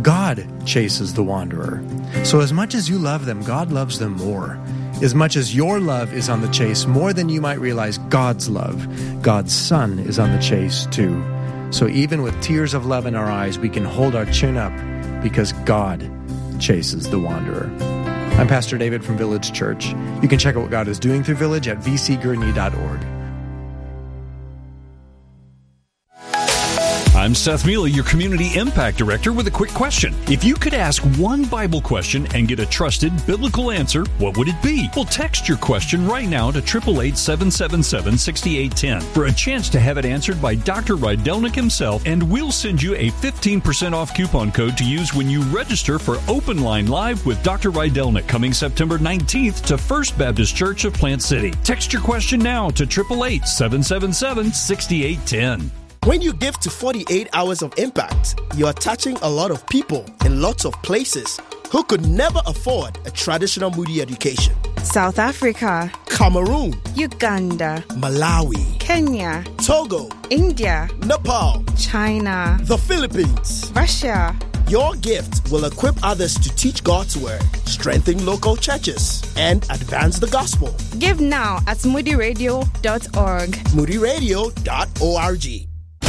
God chases the wanderer. So as much as you love them, God loves them more. As much as your love is on the chase, more than you might realize, God's love, God's Son, is on the chase too. So even with tears of love in our eyes, we can hold our chin up because God chases the wanderer. I'm Pastor David from Village Church. You can check out what God is doing through Village at vcgurney.org. I'm Seth Mealy, your Community Impact Director, with a quick question. If you could ask one Bible question and get a trusted biblical answer, what would it be? Well, text your question right now to 888-777-6810 for a chance to have it answered by Dr. Rydelnik himself, and we'll send you a 15% off coupon code to use when you register for Open Line Live with Dr. Rydelnik coming September 19th to First Baptist Church of Plant City. Text your question now to 888-777-6810. When you give to 48 Hours of Impact, you are touching a lot of people in lots of places who could never afford a traditional Moody education. South Africa, Cameroon, Uganda, Malawi, Kenya, Togo, India, Nepal, China, the Philippines, Russia. Your gift will equip others to teach God's word, strengthen local churches, and advance the gospel. Give now at moodyradio.org. moodyradio.org.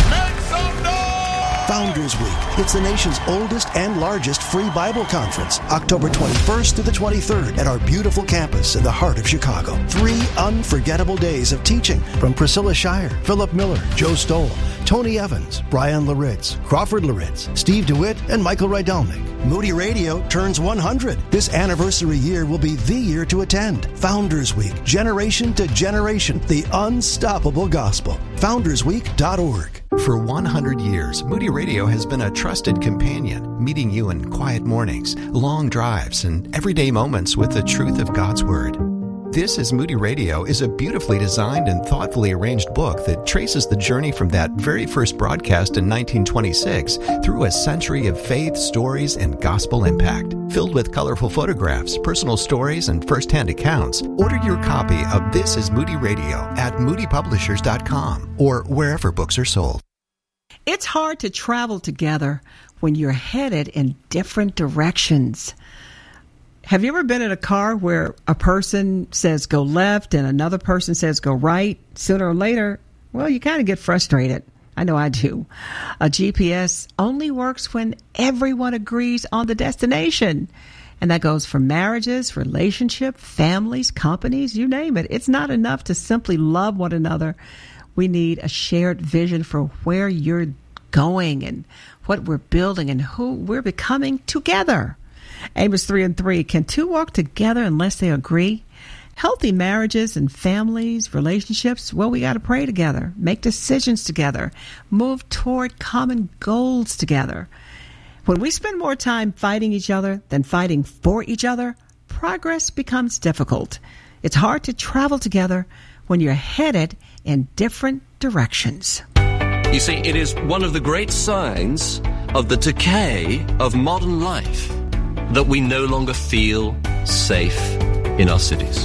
Founders Week. It's the nation's oldest and largest free Bible conference, October 21st to the 23rd at our beautiful campus in the heart of Chicago. 3 unforgettable days of teaching from Priscilla Shire, Philip Miller, Joe Stoll, Tony Evans, Brian Laritz, Crawford Laritz, Steve DeWitt, and Michael Rydelnik. Moody Radio turns 100. This anniversary year will be the year to attend. Founders Week, generation to generation, the unstoppable gospel. FoundersWeek.org. For 100 years, Moody Radio has been a trusted companion, meeting you in quiet mornings, long drives, and everyday moments with the truth of God's Word. This is Moody Radio is a beautifully designed and thoughtfully arranged book that traces the journey from that very first broadcast in 1926 through a century of faith, stories, and gospel impact. Filled with colorful photographs, personal stories, and first-hand accounts, order your copy of This is Moody Radio at moodypublishers.com or wherever books are sold. It's hard to travel together when you're headed in different directions. Have you ever been in a car where a person says go left and another person says go right? Sooner or later, well, you kind of get frustrated. I know I do. A GPS only works when everyone agrees on the destination. And that goes for marriages, relationships, families, companies, you name it. It's not enough to simply love one another. We need a shared vision for where you're going and what we're building and who we're becoming together. Amos 3:3, can two walk together unless they agree? Healthy marriages and families, relationships, well, we got to pray together, make decisions together, move toward common goals together. When we spend more time fighting each other than fighting for each other, progress becomes difficult. It's hard to travel together when you're headed in different directions. You see, it is one of the great signs of the decay of modern life that we no longer feel safe in our cities.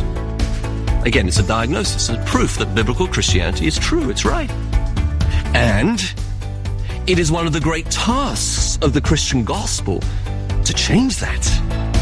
Again, it's a diagnosis, a proof that biblical Christianity is true, it's right. And it is one of the great tasks of the Christian gospel to change that.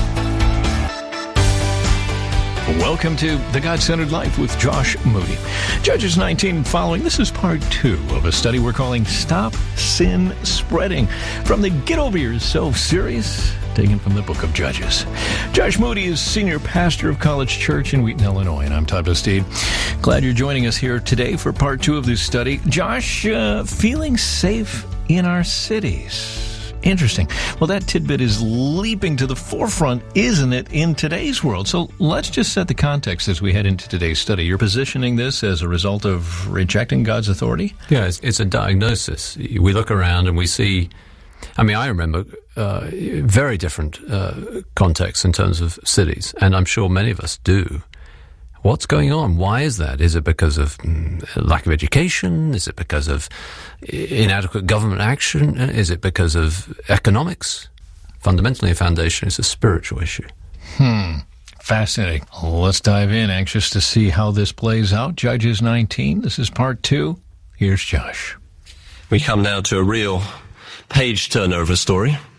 Welcome to The God-Centered Life with Josh Moody. Judges 19 following. This is part 2 of a study we're calling Stop Sin Spreading from the Get Over Yourself series, taken from the book of Judges. Josh Moody is senior pastor of College Church in Wheaton, Illinois, and I'm Todd Bastide. Glad you're joining us here today for part 2 of this study. Josh, feeling safe in our cities. Interesting. Well, that tidbit is leaping to the forefront, isn't it, in today's world? So let's just set the context as we head into today's study. You're positioning this as a result of rejecting God's authority? Yeah, it's a diagnosis. We look around and we see, I remember very different contexts in terms of cities, and I'm sure many of us do. What's going on? Why is that? Is it because of lack of education? Is it because of inadequate government action? Is it because of economics? Fundamentally, a foundation is a spiritual issue. Fascinating. Let's dive in. Anxious to see how this plays out. Judges 19. This is part 2. Here's Josh. We come now to a real page turner of a story.